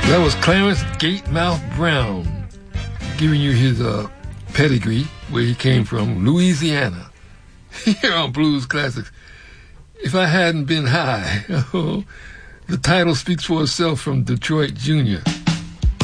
That was Clarence Gatemouth Brown giving you his pedigree, where he came from, Louisiana. Here on Blues Classics. If I Hadn't Been High. The title speaks for itself from Detroit Jr.